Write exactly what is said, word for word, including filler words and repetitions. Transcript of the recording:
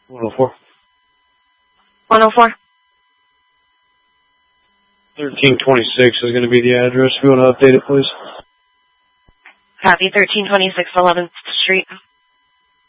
one oh four. one oh four. thirteen twenty-six is going to be the address. If you want to update it, please. Copy, thirteen twenty-six eleventh Street.